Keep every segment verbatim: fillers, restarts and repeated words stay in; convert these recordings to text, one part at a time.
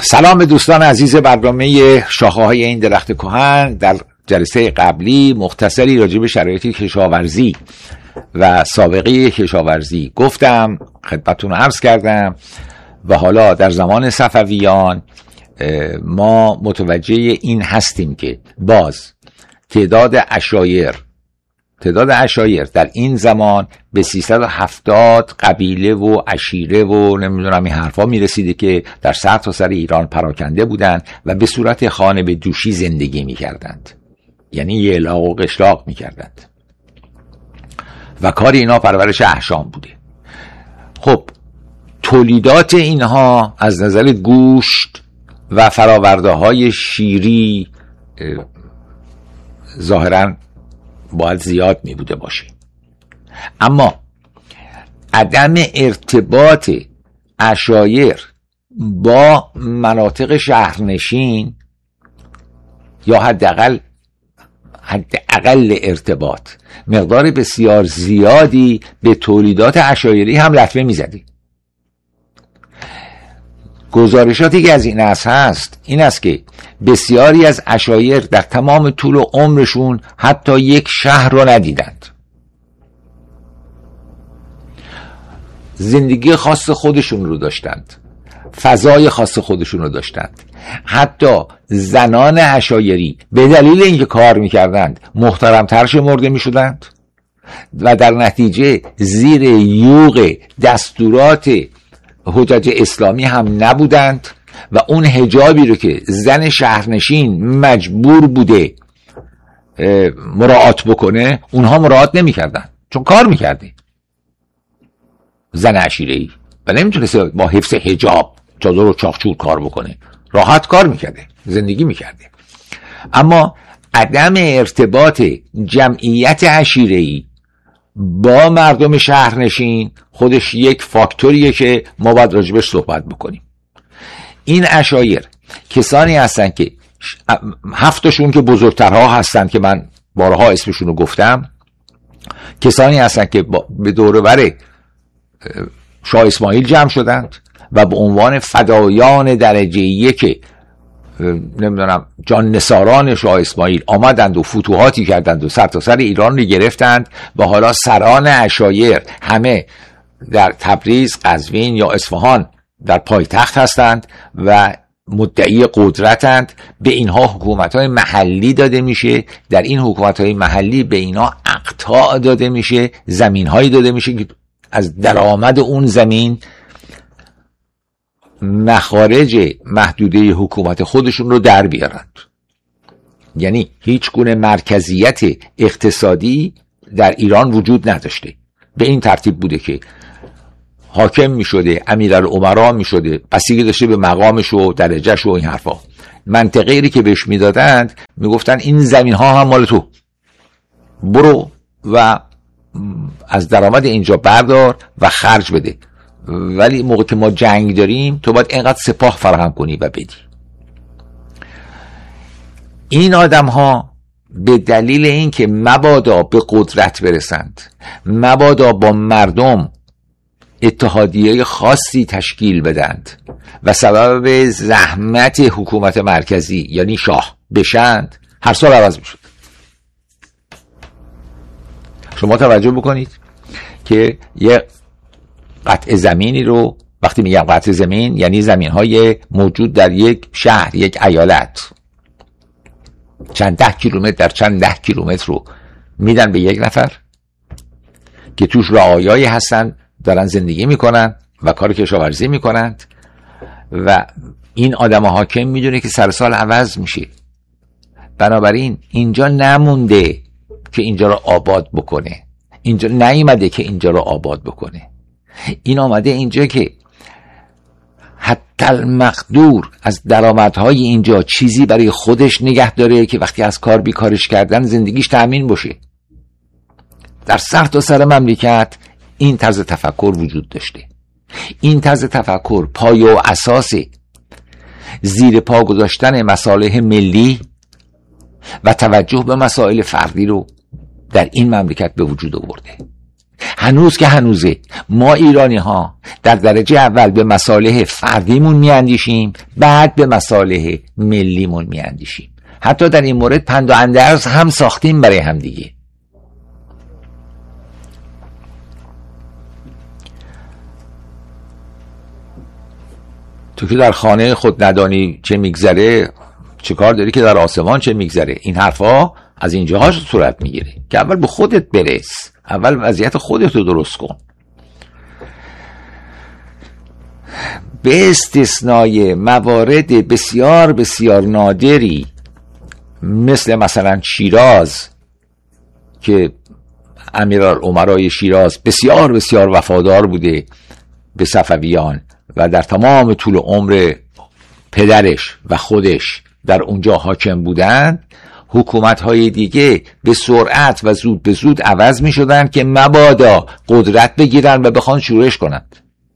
سلام به دوستان عزیز برنامه شاخه‌های این درخت کهن. در جلسه قبلی مختصری راجع به شرایط کشاورزی و سابقه کشاورزی گفتم، خدمتتون عرض کردم و حالا در زمان صفویان ما متوجه این هستیم که باز تعداد عشایر تعداد عشایر در این زمان به سیصد و هفتاد قبیله و عشیره و نمیدونم این حرفا میرسیده که در سر تا سر ایران پراکنده بودند و به صورت خانه به دوشی زندگی میکردند، یعنی یه الاغ و قشلاق میکردند و کار اینا پرورش احشام بوده. خب تولیدات اینها از نظر گوشت و فراورده های شیری ظاهراً باید زیاد می بوده باشه، اما عدم ارتباط عشایر با مناطق شهرنشین یا حداقل حداقل ارتباط مقدار بسیار زیادی به تولیدات عشایری هم لطمه می زدی. گزارشاتی که از این اصل هست این است که بسیاری از عشایر در تمام طول و عمرشون حتی یک شهر رو ندیدند، زندگی خاص خودشون رو داشتند، فضای خاص خودشون رو داشتند. حتی زنان عشایری به دلیل اینکه کار میکردند محترمتر شمرده میشدند و در نتیجه زیر یوغ دستورات حجج اسلامی هم نبودند و اون حجابی رو که زن شهرنشین مجبور بوده مراعات بکنه اونها مراعات نمی کردن، چون کار میکرده زن عشیره‌ای و نمیتونست با حفظ حجاب چادر و چاقچور کار بکنه، راحت کار میکرده، زندگی میکرده. اما عدم ارتباط جمعیت عشیره‌ای با مردم شهرنشین خودش یک فاکتوریه که ما باید راجبش صحبت بکنیم. این عشایر کسانی هستن که هفتشون که بزرگترها هستن که من بارها اسمشون رو گفتم، کسانی هستن که به دور بر شاه اسماعیل جمع شدند و به عنوان فدایان درجه یک نمیدونم جان نثاران شاه اسماعیل آمدند و فتوحاتی کردند و سر تا سر ایران رو گرفتند و حالا سران عشایر همه در تبریز، قزوین یا اصفهان در پایتخت هستند و مدعی قدرتند. به اینها حکومت‌های محلی داده میشه، در این حکومت‌های محلی به اینا اقطاع داده میشه، زمین‌هایی داده میشه که از درآمد اون زمین مخارج محدوده حکومت خودشون رو در بیارند. یعنی هیچ گونه مرکزیت اقتصادی در ایران وجود نداشته. به این ترتیب بوده که حاکم می شده، امیرالامرا می شده، بستگی داشته به مقامش و درجهش و این حرفا. منطقه‌ای که بهش می دادند می گفتن این زمین ها هم مال تو، برو و از درآمد اینجا بردار و خرج بده، ولی موقع که ما جنگ داریم تو باید اینقدر سپاه فراهم کنی و بدی. این آدم ها به دلیل اینکه مبادا به قدرت برسند، مبادا با مردم اتحادیه خاصی تشکیل بدند و سبب زحمت حکومت مرکزی یعنی شاه بشند، هر سال عوض میشد. شما توجه بکنید که یه قطع زمینی رو، وقتی میگم قطع زمین یعنی زمین های موجود در یک شهر، یک ایالت، چند ده کیلومتر در چند ده کیلومتر رو میدن به یک نفر که توش رعایایی هستن، دارن زندگی میکنن و کار کشاورزی میکنند و این آدم حاکم میدونه که سر سال عوض میشه. بنابراین اینجا نمونده که اینجا رو آباد بکنه، اینجا نیومده که اینجا رو آباد بکنه، این آمده اینجا که حتی المقدور از درآمدهای اینجا چیزی برای خودش نگه داره که وقتی از کار بیکارش کردن زندگیش تأمین باشه. در سر تا سر مملکت این طرز تفکر وجود داشته. این طرز تفکر پایه و اساس زیر پا گذاشتن مصالح ملی و توجه به مسائل فردی رو در این مملکت به وجود آورده. هنوز که هنوزه ما ایرانی ها در درجه اول به مصالح فردیمون میاندیشیم، بعد به مصالح ملیمون میاندیشیم. حتی در این مورد پند و اندرز هم ساختیم برای هم دیگه. تو که در خانه خود ندانی چه میگذره، چه کار داری که در آسمان چه میگذره؟ این حرفا از اینجاها صورت میگیره که اول به خودت برس، اول وضعیت خودت رو درست کن. به استثنای موارد بسیار بسیار نادری مثل مثلا شیراز که امیرالامرای شیراز بسیار بسیار وفادار بوده به صفویان و در تمام طول عمر پدرش و خودش در اونجا حاکم بودند، حکومت‌های دیگه به سرعت و زود به زود عوض می شدن که مبادا قدرت بگیرن و بخوان شورش کنند.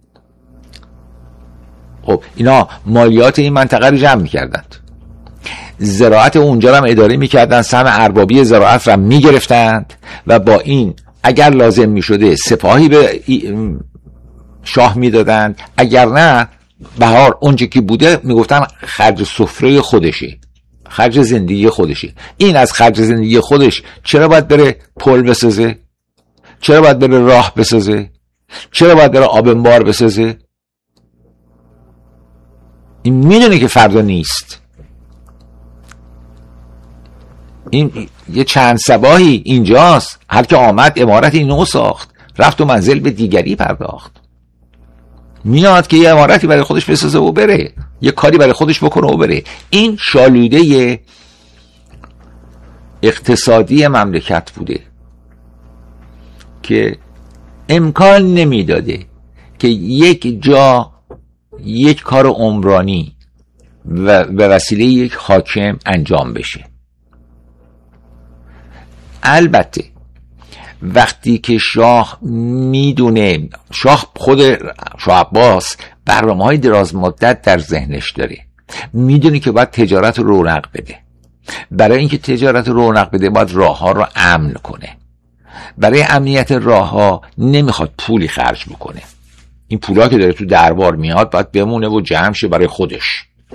خب اینا مالیات این منطقه رو جمع می کردند، زراعت اونجا هم اداره می کردن، سهم اربابی زراعت رو می گرفتند و با این اگر لازم می شده سپاهی به شاه می دادند، اگر نه بهار اونجا که بوده می گفتن خرج سفره خودشه، خرج زندگی خودشه. این از خرج زندگی خودش چرا باید بره پل بسازه؟ چرا باید بره راه بسازه؟ چرا باید بره آب انبار بسازه؟ این میدونه که فردا نیست. این یه چند صباحی اینجاست، هر که آمد عمارتی نو ساخت، رفت و منزل به دیگری پرداخت. میاد که یه عمارتی برای خودش بسازه و بره، یه کاری برای خودش بکنه و بره. این شالوده اقتصادی مملکت بوده که امکان نمیداده که یک جا یک کار عمرانی و به وسیله یک حاکم انجام بشه. البته وقتی که شاه میدونه، شاه خود شاه عباس برنامه های دراز مدت در ذهنش داره، میدونه که باید تجارت رو رونق بده. برای اینکه تجارت رو رونق بده باید راه ها رو امن کنه. برای امنیت راه ها نمیخواد پولی خرج بکنه. این پولا که داره تو دربار میاد باید بمونه و جمع شه برای خودش.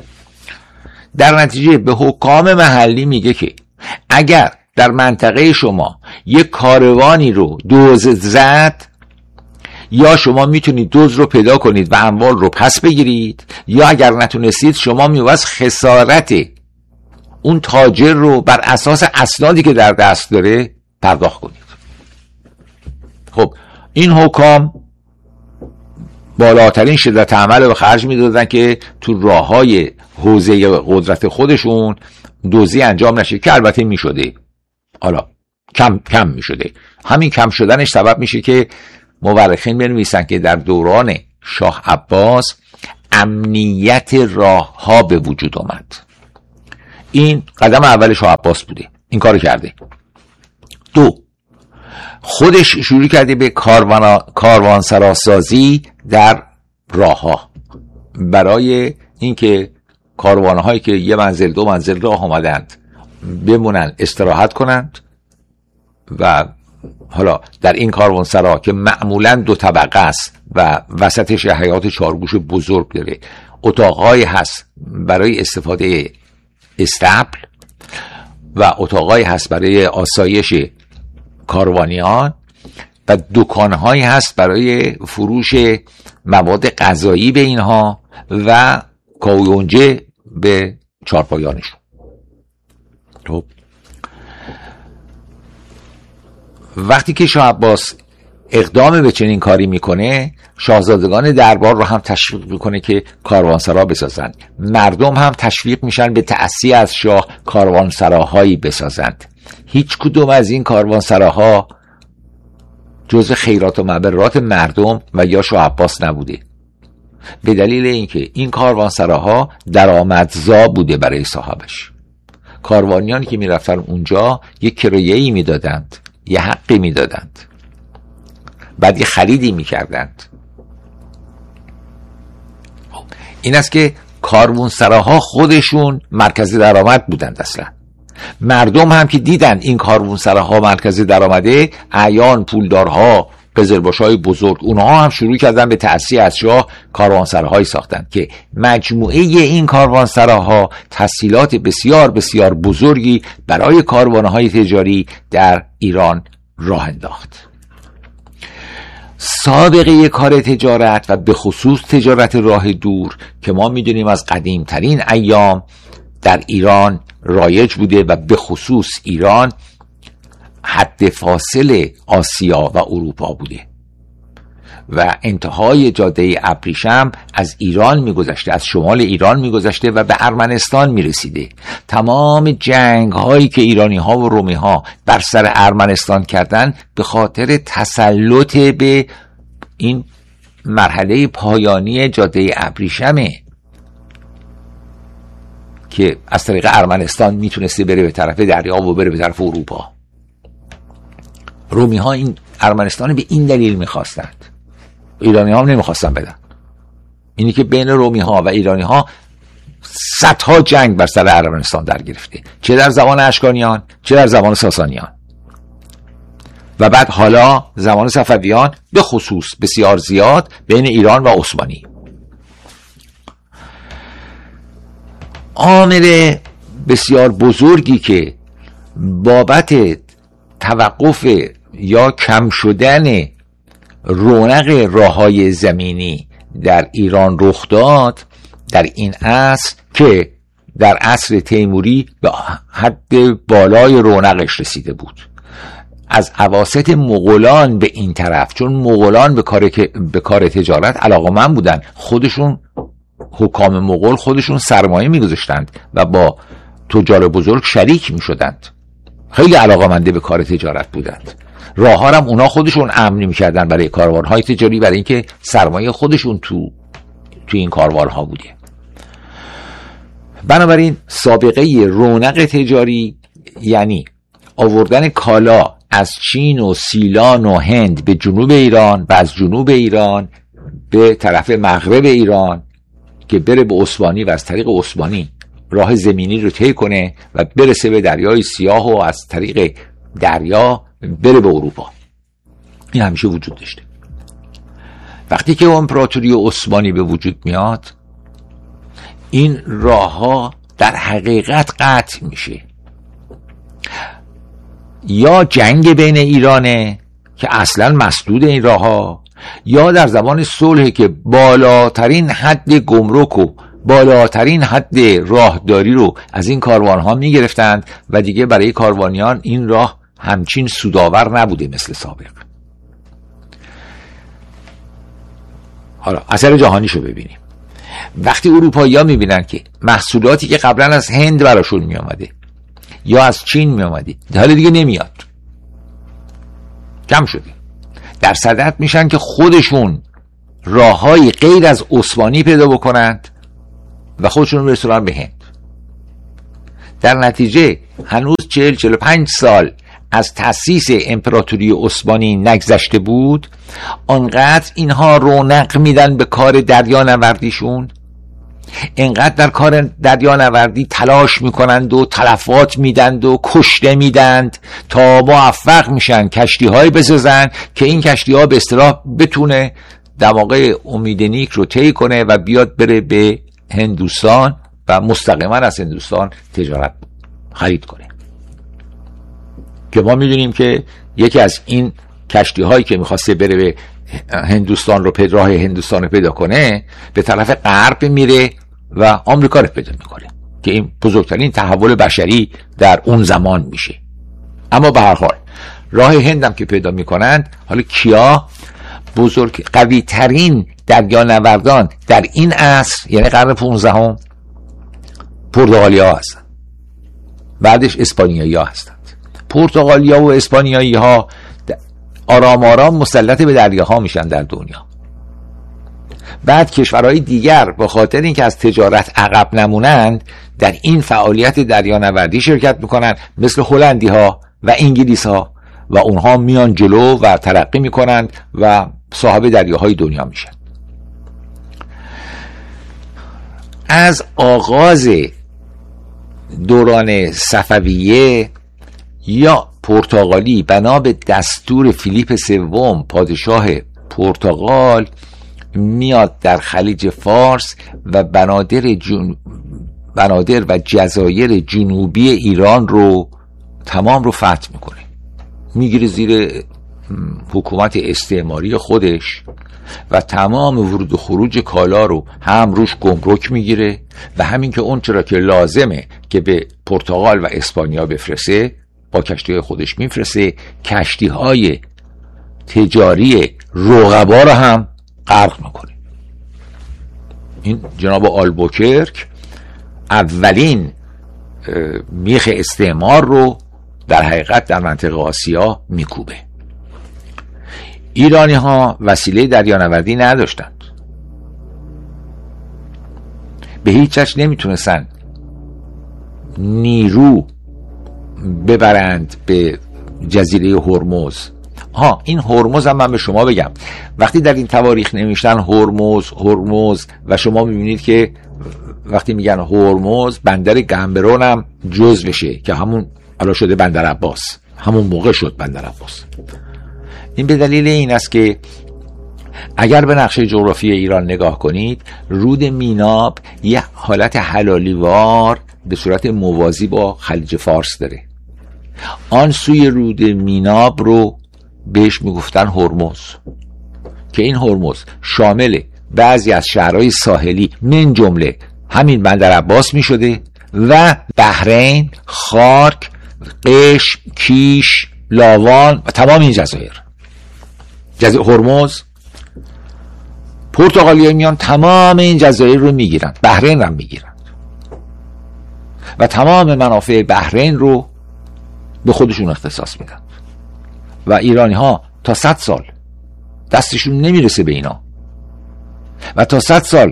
در نتیجه به حکام محلی میگه که اگر در منطقه شما یک کاروانی رو دزد زد، یا شما میتونید دزد رو پیدا کنید و اموال رو پس بگیرید، یا اگر نتونستید شما میواز خسارت اون تاجر رو بر اساس اسنادی که در دست داره پرداخت کنید. خب این حکام بالاترین شدت عمل رو خرج میدادن که تو راه های حوزه قدرت خودشون دزدی انجام نشه، که البته میشده، حالا کم کم میشده. همین کم شدنش سبب میشه که مورخین بنویسن که در دوران شاه عباس امنیت راه ها به وجود آمد. این قدم اول شاه عباس بوده، این کارو کرده. دو، خودش شروع کرده به کاروان کاروانسراسازی در راه ها، برای اینکه کاروانهایی که یه منزل دو منزل راه آمدند بمونن استراحت کنند و حالا در این کاروانسرا که معمولا دو طبقه است و وسطش حیاط چارگوش بزرگ داره، اتاقهایی هست برای استفاده استبل و اتاقهایی هست برای آسایش کاروانیان و دکانهایی هست برای فروش مواد غذایی به اینها و کاویونجه به چارپایانشون. خب وقتی که شاه عباس اقدام به چنین کاری میکنه، شاهزادگان دربار رو هم تشویق میکنه که کاروانسرا بسازند. مردم هم تشویق میشن به تأسی از شاه کاروانسراهایی بسازند. هیچ کدوم از این کاروانسراها جزء خیرات و مبرات مردم و یا شاه عباس نبوده، به دلیل اینکه این کاروانسراها درآمدزا بوده برای صاحبش. کاروانیانی که میرفتن اونجا یک کرایه‌ای میدادند، یه حقی میدادند، بعد یه خریدی میکردند. این است که کاروانسراها خودشون مرکز درآمد بودند. اصلا مردم هم که دیدن این کاروانسراها مرکز درآمده، اعیان، پولدارها، قزلباش‌های بزرگ، اونها هم شروع کردن به تأسیس از شاه کاروانسراهای ساختن که مجموعه این کاروانسراها تسهیلات بسیار بسیار بزرگی برای کاروانهای تجاری در ایران راه انداخت. سابقه کار تجارت و به خصوص تجارت راه دور که ما میدونیم از قدیم ترین ایام در ایران رایج بوده و به خصوص ایران حد فاصل آسیا و اروپا بوده و انتهای جاده ابریشم از ایران میگذشته، از شمال ایران میگذشته و به ارمنستان میرسیده. تمام جنگ هایی که ایرانی ها و رومی ها بر سر ارمنستان کردن به خاطر تسلط به این مرحله پایانی جاده ابریشمه که از طریق ارمنستان میتونسته بره به طرف دریا و بره به طرف اروپا. رومی ها این ارمنستان به این دلیل میخواستند، ایرانی ها هم نمیخواستن بدن. اینی که بین رومی ها و ایرانی ها صدها جنگ بر سر ارمنستان در گرفته، چه در زمان اشکانیان چه در زمان ساسانیان و بعد حالا زمان صفویان به خصوص بسیار زیاد بین ایران و عثمانی. عامل بسیار بزرگی که بابت توقف یا کم شدن رونق راههای زمینی در ایران رخ داد در این عصر که در عصر تیموری به حد بالای رونقش رسیده بود. از اواسط مغولان به این طرف، چون مغولان به کار به کار تجارت علاقه‌مند بودن، خودشون حکام مغول خودشون سرمایه می‌گذاشتند و با تجار بزرگ شریک می‌شدند، خیلی علاقه‌مند به کار تجارت بودند. راه‌ها هم اونا خودشون امن می‌کردن برای کاروان‌های تجاری، برای اینکه سرمایه خودشون تو تو این کاروان‌ها بوده. بنابراین سابقه رونق تجاری یعنی آوردن کالا از چین و سیلان و هند به جنوب ایران و از جنوب ایران به طرف مغرب ایران که بره به عثمانی و از طریق عثمانی راه زمینی رو طی کنه و برسه به دریای سیاه و از طریق دریا بره به اروپا. این همیشه وجود داشته. وقتی که امپراتوری عثمانی به وجود میاد، این راهها در حقیقت قطع میشه. یا جنگ بین ایرانه که اصلا مسدود این راهها، یا در زمان صلح که بالاترین حد گمرک و بالاترین حد راهداری رو از این کاروانها میگرفتند و دیگه برای کاروانیان این راه همچین سودآور نبوده مثل سابق. حالا اثر جهانیشو ببینیم. وقتی اروپایی‌ها میبینن که محصولاتی که قبلا از هند براشون میامده یا از چین میامده حالا دیگه نمیاد، کم شده، در صدد میشن که خودشون راههای غیر از عثمانی پیدا بکنند و خودشون برسونن به هند. در نتیجه هنوز چهل چهل و پنج سال از تأسیس امپراتوری عثمانی نگذشته بود، آنقدر اینها رونق میدن به کار دریانوردیشون، اینقدر در کار دریانوردی تلاش میکنند و تلفات میدند و کشته میدند تا موفق میشن کشتی های بسازن که این کشتی ها به اصطلاح بتونه دماغه امید نیک رو طی کنه و بیاد بره به هندوستان و مستقیما از هندوستان تجارت خرید کنه. که ما میدونیم که یکی از این کشتی هایی که میخواسته بره به هندوستان رو پید راه هندوستان رو پیدا کنه به طرف غرب میره و آمریکا رو پیدا میکنه که این بزرگترین تحول بشری در اون زمان میشه. اما به هر حال راه هندم که پیدا میکنند، حالا کیا بزرگ قوی ترین دریانوردان در این عصر یعنی قرن پانزدهم پرتغالی ها هستند، بعدش اسپانیایی ها هستند. پرتغالی ها و اسپانیایی ها آرام آرام مسلط به دریاها میشن در دنیا. بعد کشورهای دیگر به خاطر اینکه از تجارت عقب نمونند در این فعالیت دریانوردی شرکت میکنن، مثل هلندی ها و انگلیس ها، و اونها میان جلو و ترقی میکنند و صاحب دریاهای دنیا میشن. از آغاز دوران صفویه یا پرتغالی بنا به دستور فیلیپ سوم پادشاه پرتغال میاد در خلیج فارس و بنادر جن... بنادر و جزایر جنوبی ایران رو تمام رو فتح میکنه، میگیره زیر حکومت استعماری خودش و تمام ورود و خروج کالا رو هم روش گمرک میگیره و همین که اون چرا که لازمه که به پرتغال و اسپانیا بفرسته با کشتی خودش میفرسته. کشتی های تجاری رقبا رو هم غرق میکنه. این جناب آلبوکرک اولین میخ استعمار رو در حقیقت در منطقه آسیا میکوبه. ایرانی ها وسیله دریانوردی نداشتند، به هیچ وجه نمیتونستن نیرو ببرند به جزیره هرمز. ها این هرمز هم من به شما بگم، وقتی در این تواریخ نمیشتن هرمز هرمز و شما میبینید که وقتی میگن هرمز بندر گنبرون هم جزوشه که همون حالا شده بندر عباس، همون موقع شد بندر عباس. این به دلیل این است که اگر به نقشه جغرافی ایران نگاه کنید، رود میناب یه حالت حلالیوار به صورت موازی با خلیج فارس داره. آن سوی رود میناب رو بهش میگفتن هرمز که این هرمز شامل بعضی از شهرهای ساحلی من جمله همین بندر عباس میشده و بحرین، خارک، قشم، کیش، لاوان و تمام این جزایر. جزایر هرمز پرتغالی‌ها میان تمام این جزایر رو میگیرن، بحرین رو میگیرن و تمام منافع بحرین رو به خودشون اختصاص میدن و ایرانی ها تا صد سال دستشون نمیرسه به اینا و تا صد سال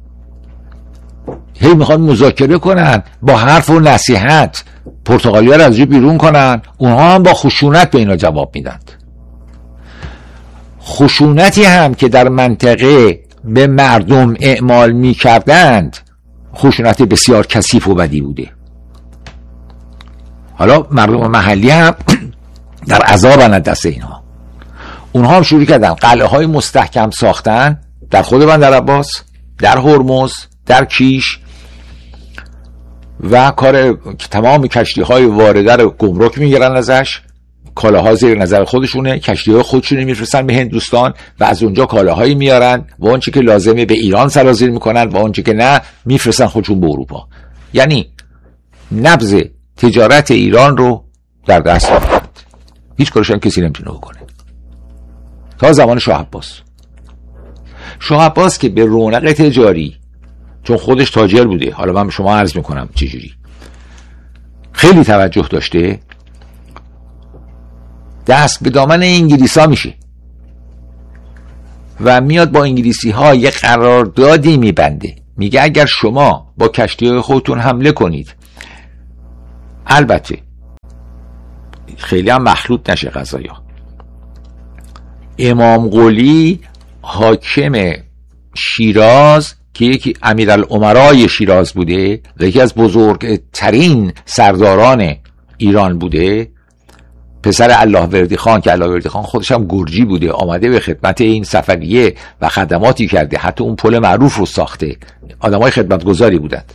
هی میخوان مذاکره کنن با حرف و نصیحت پرتغالی‌ها رو از جا بیرون کنن، اونها هم با خشونت به اینا جواب میدن. خشونتی هم که در منطقه به مردم اعمال میکردند خشونت بسیار کثیف و بدی بوده. حالا مردم محلی هم در عذابن از دست اینها. اونها هم شروع کردن قلعه های مستحکم ساختن در خود بندر عباس، در هرمز، در کیش و کار تمام کشتی های وارده رو گمرک میگیرن ازش، کالاها زیر نظر خودشونه، کشتی های خودشونه میفرستن به هندوستان و از اونجا کالاهایی میارن و اونچه که لازمه به ایران سرازیر میکنن و اونچه که نه میفرستن خودشون به اروپا. یعنی نبض تجارت ایران رو در دست آورد، هیچ کارش هم کسی نمیتونه بکنه تا زمان شاه عباس. شاه عباس که به رونق تجاری، چون خودش تاجر بوده، حالا من به شما عرض میکنم چجوری، خیلی توجه داشته، دست به دامن انگلیسا میشه و میاد با انگلیسی ها یه قراردادی میبنده، میگه اگر شما با کشتی های خودتون حمله کنید، البته خیلی هم مخلوط نشه قضایا، امام قلی حاکم شیراز که یکی امیرالامرای شیراز بوده و یکی از بزرگترین سرداران ایران بوده، پسر اللهوردی خان که اللهوردی خان خودش هم گرجی بوده، آمده به خدمت این صفویه و خدماتی کرده، حتی اون پل معروف رو ساخته، آدمای خدمتگزاری بودند.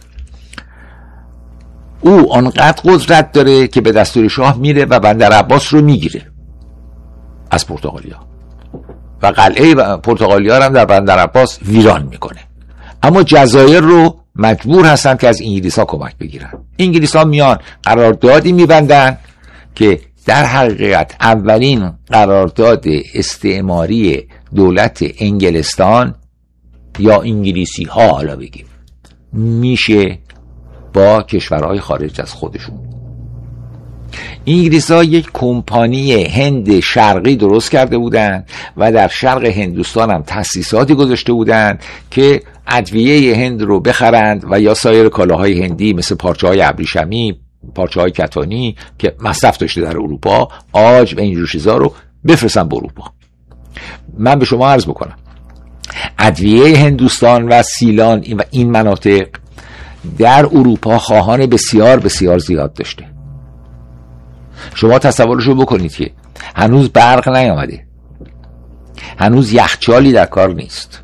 او آنقدر قدرت داره که به دستور شاه میره و بندر عباس رو میگیره از پرتغالیا و قلعه پرتغالیا هم در بندر عباس ویران میکنه. اما جزایر رو مجبور هستن که از انگلیس ها کمک بگیرن. انگلیس ها میان قراردادی میبندن که در حقیقت اولین قرارداد استعماری دولت انگلستان یا انگلیسی ها حالا بگیم میشه با کشورهای خارج از خودشون. انگلیس ها یک کمپانی هند شرقی درست کرده بودند و در شرق هندوستان هم تأسیساتی گذاشته بودند که ادویه هند رو بخرند و یا سایر کالاهای هندی مثل پارچه های ابریشمی، پارچه های کتانی که مصرف داشته در اروپا، عاج و اینجور چیزا رو بفرستن به اروپا. من به شما عرض بکنم ادویه هندوستان و سیلان و این مناطق در اروپا خواهان بسیار بسیار زیاد داشته شما تصورشو بکنید که هنوز برق نیامده، هنوز یخچالی در کار نیست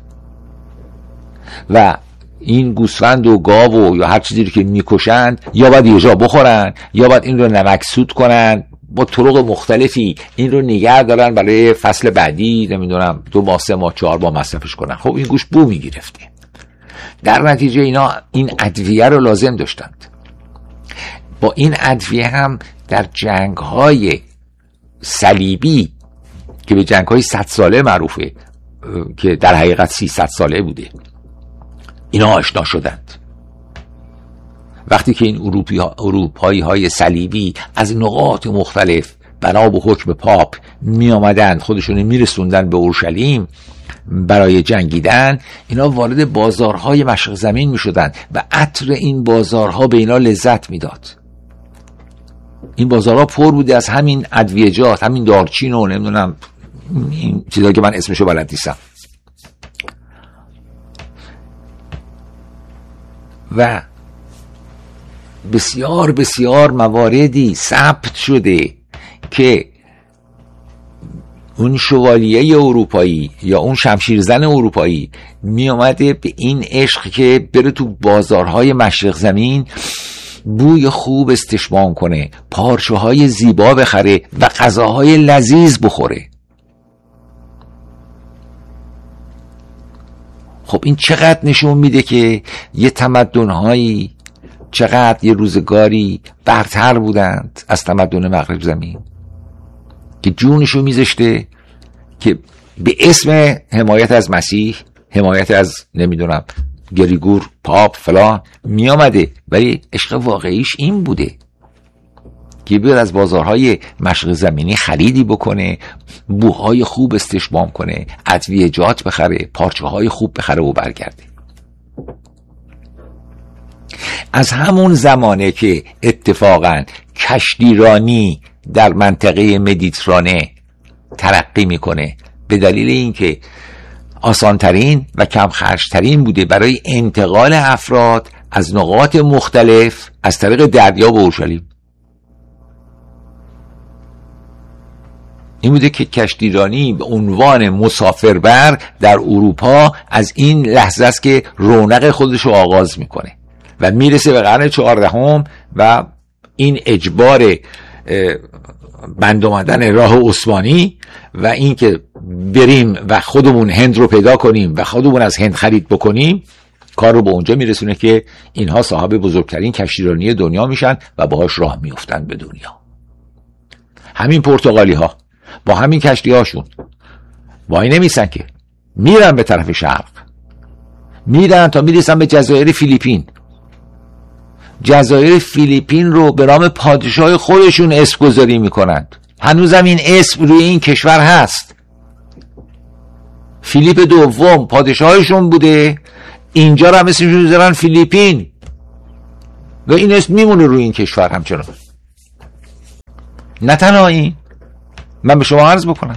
و این گوسفند و گاو و یا هر چیزی که میکشند یا باید یه جا بخورن یا باید این رو نمکسود کنن، با طرق مختلفی این رو نگه دارن برای فصل بعدی، نمیدونم دو ماه سه ماه چهار ماه مصرفش کنن. خب این گوشت بو میگرفته. در نتیجه اینا این ادویه رو لازم داشتند. با این ادویه هم در جنگ‌های صلیبی که به جنگ‌های صد ساله معروفه که در حقیقت سیصد ساله بوده، اینا آشنا شدند. وقتی که این اروپی ها، اروپایی های صلیبی از نقاط مختلف بنا به حکم پاپ می آمدن خودشون می رسوندن به اورشلیم برای جنگیدن، اینا وارد بازارهای مشرق زمین می شدن و عطر این بازارها به اینا لذت می داد. این بازارها پر بوده از همین ادویجات، همین دارچین و نمیدونم این چیزایی که من اسمشو بلد نیستم. و بسیار بسیار مواردی ثبت شده که اون شوالیه اروپایی یا اون شمشیرزن اروپایی می اومده به این عشق که بره تو بازارهای مشرق زمین بوی خوب استشمام کنه، پارچه های زیبا بخره و غذاهای لذیذ بخوره. خب این چقدر نشون میده که یه تمدن‌هایی چقدر یه روزگاری برتر بودند از تمدن مغرب زمین که جونشو میذاشته که به اسم حمایت از مسیح، حمایت از نمیدونم گریگور پاپ فلان می آمده، ولی عشق واقعیش این بوده که بیاد از بازارهای مشرق زمینی خریدی بکنه، بوهای خوب استشمام کنه، ادویجات بخره، پارچه های خوب بخره و برگرده. از همون زمانه که اتفاقا کشتیرانی در منطقه مدیترانه ترقی میکنه به دلیل اینکه آسانترین و کم خرجترین بوده برای انتقال افراد از نقاط مختلف از طریق دریا به اورشلیم. این بوده که کشتیرانی به عنوان مسافربر در اروپا از این لحظه است که رونق خودش رو آغاز میکنه و میرسه به قرن چهاردهم و این اجبار بند آمدن راه عثمانی و این که بریم و خودمون هند رو پیدا کنیم و خودمون از هند خرید بکنیم کار رو به اونجا میرسونه که اینها صاحب بزرگترین کشتیرانی دنیا میشن و باهاش راه میافتن به دنیا. همین پرتغالی ها با همین کشتی هاشون وای نمیسن که میرن به طرف شرق، میرن تا میرسن به جزایر فیلیپین. جزایر فیلیپین رو به نام پادشاه خودشون اسم گذاری میکنند. هنوزم این اسم روی این کشور هست. فیلیپ دوم پادشاهشون بوده، اینجا رو هم اسمشون میذارن فیلیپین و این اسم میمونه روی این کشور همچنان. نه تنها این، من به شما عرض بکنم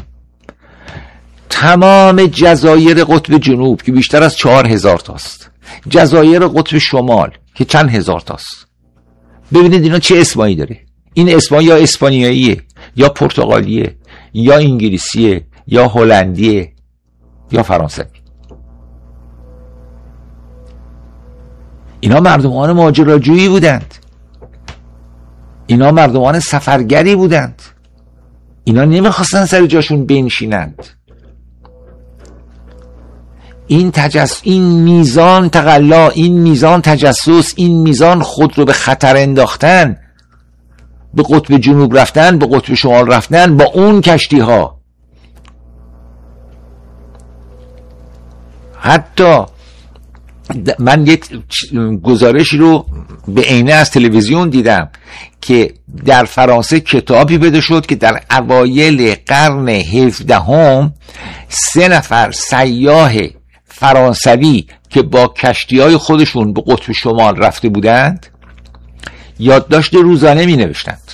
تمام جزایر قطب جنوب که بیشتر از چهار هزار تاست، جزایر قطب شمال که چند هزار تاست، ببینید اینا چه اسمایی داره. این اسما یا اسپانیاییه یا پرتغالیه یا انگلیسیه یا هلندیه یا فرانسوی. اینا مردمان ماجراجویی بودند، اینا مردمان سفرگری بودند، اینا نمیخواستن سر جاشون بنشینند. این تجسس، این میزان تقلا، این میزان تجسس، این میزان خود رو به خطر انداختن، به قطب جنوب رفتن، به قطب شمال رفتن با اون کشتی ها. حتی من یک گزارشی رو به عینه از تلویزیون دیدم که در فرانسه کتابی بده شد که در اوایل قرن هفدهم سه نفر سیاح فرانسوی که با کشتی‌های خودشون به قطب شمال رفته بودند یادداشت روزانه می نوشتند.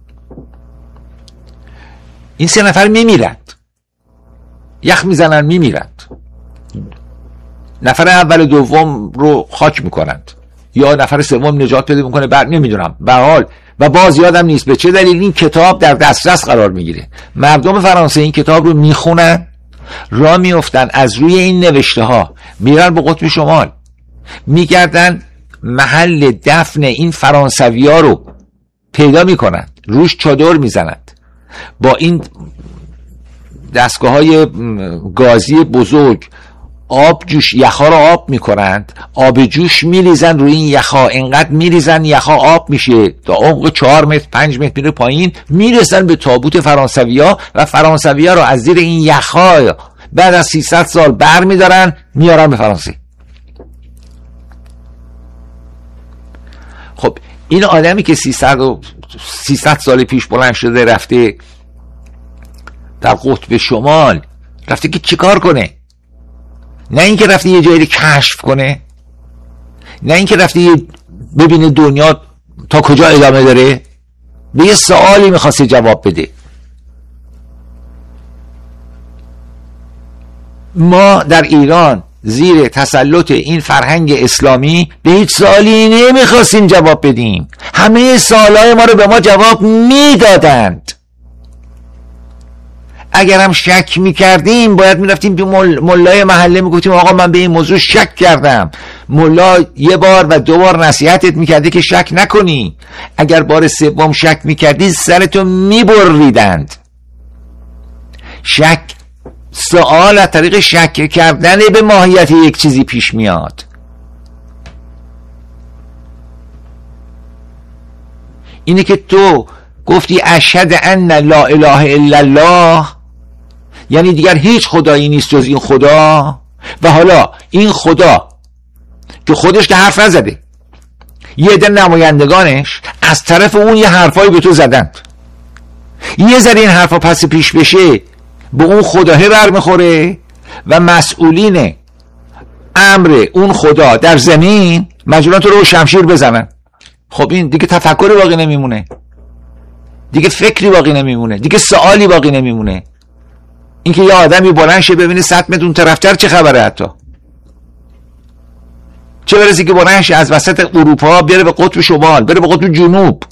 این سه نفر می میرند، یخ می زنند می میرند، نفر اول و دوم رو خاک می کنند یا نفر سوم نجات پیدا میکنه، بعد نمیدونم به حال و باز یادم نیست به چه دلیل این کتاب در دسترس قرار میگیره. مردم فرانسه این کتاب رو میخونن، راه میفتن، از روی این نوشته ها میرن به قطب شمال، میگردن محل دفن این فرانسوی ها رو پیدا میکنن، روش چادر میزنند، با این دستگاه های گازی بزرگ آب جوش یخا رو آب میکنند، آب جوش میریزن روی این یخا، اینقدر میریزن یخا آب میشه تا عمق چهار متر پنج متر میره پایین، میرسن به تابوت فرانسویا و فرانسویا رو از زیر این یخا بعد از سیصد سال بر میدارن میارن به فرانسه. خب این آدمی که سیصد سال پیش بلند شده رفته در قطب شمال، رفته که چیکار کنه؟ نه اینکه رفته یه جایی رو کشف کنه، نه اینکه رفته یه ببینه دنیا تا کجا ادامه داره، به یه سوالی میخواسته جواب بده. ما در ایران زیر تسلط این فرهنگ اسلامی به هیچ سوالی نمیخواستیم جواب بدیم، همه سوالای ما رو به ما جواب میدادند. اگر هم شک میکردیم باید میرفتیم به ملای محله میگفتیم آقا من به این موضوع شک کردم. ملا یه بار و دو بار نصیحتت میکرده که شک نکنی، اگر بار سوم شک میکردی سرتو میبریدند. شک، سوال از طریق شک کردن به ماهیت یک چیزی پیش میاد. اینه که تو گفتی اشهد ان لا اله الا الله، یعنی دیگر هیچ خدایی نیست جز این خدا، و حالا این خدا که خودش که حرف نزده، یه عده نمایندگانش از طرف اون یه حرفایی به تو زدند، یه ذره این حرفا پس پیش بشه به اون خداه برمیخوره و مسئولین امر اون خدا در زمین مجبورن تو رو شمشیر بزنن. خب این دیگه تفکری باقی نمیمونه، دیگه فکری باقی نمیمونه، دیگه سوالی باقی نمیمونه. اینکه یه آدمی بلند شه ببینه صد متر اون طرفتر چه خبره، حتی چه برسی که بلند شه از وسط اروپا بره به قطب شمال، بره به قطب جنوب.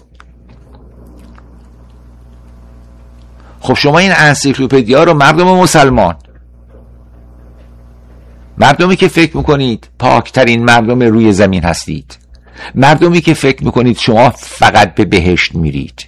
خب شما این انسیکلوپدیا رو مردم مسلمان، مردمی که فکر میکنید پاکترین مردم روی زمین هستید، مردمی که فکر میکنید شما فقط به بهشت میرید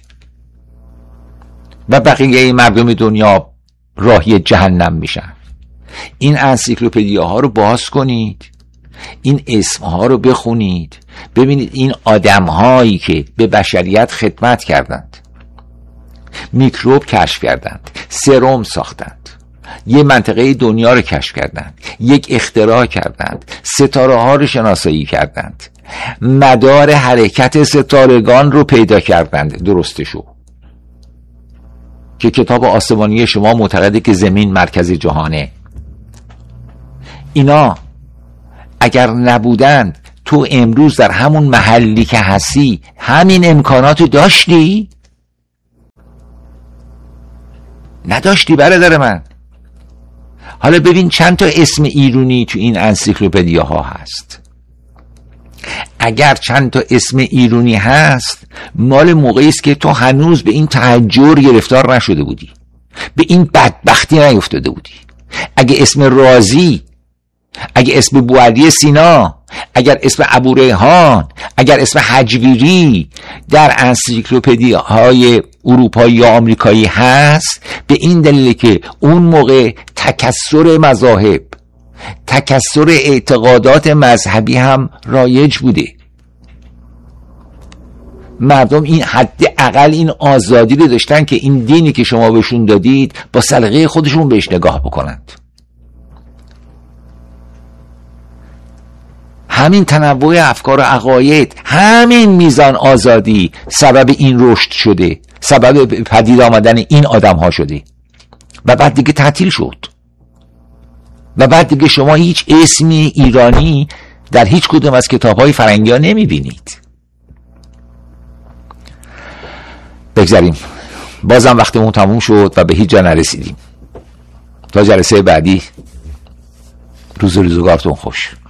و بقیه این مردم دنیا راهی جهنم میشن، این انسیکلوپدیا ها رو باز کنید، این اسم ها رو بخونید، ببینید این آدم هایی که به بشریت خدمت کردند، میکروب کشف کردند، سرم ساختند، یه منطقه دنیا رو کشف کردند، یک اختراع کردند، ستاره ها رو شناسایی کردند، مدار حرکت ستارگان رو پیدا کردند، درستشو که کتاب آسمانی شما معتقده که زمین مرکز جهانه. اینا اگر نبودند تو امروز در همون محلی که هستی همین امکاناتو داشتی؟ نداشتی برادر من. حالا ببین چند تا اسم ایرانی تو این انسیکلوپدیا ها هست. اگر چند تا اسم ایرانی هست مال موقعی است که تو هنوز به این تهجر گرفتار نشده بودی، به این بدبختی نیفتاده بودی. اگه اسم رازی، اگه اسم بوعلی سینا، اگر اسم ابو ریحان، اگر اسم حجویری در انسیکلوپدی های اروپایی یا آمریکایی هست، به این دلیل که اون موقع تکثر مذاهب، تکثر اعتقادات مذهبی هم رایج بوده. مردم این حد اقل این آزادی رو داشتن که این دینی که شما بهشون دادید با سلیقه خودشون بهش نگاه بکنند. همین تنوع افکار و عقاید، همین میزان آزادی سبب این رشد شده، سبب پدید آمدن این آدم ها شده و بعد دیگه تعطیل شد و بعد دیگه شما هیچ اسمی ایرانی در هیچ کدوم از کتاب های فرنگی ها نمی بینید. بگذاریم، بازم وقتمون تموم شد و به هیچ جا نرسیدیم. تا جلسه بعدی، روز و روزگارتون خوش.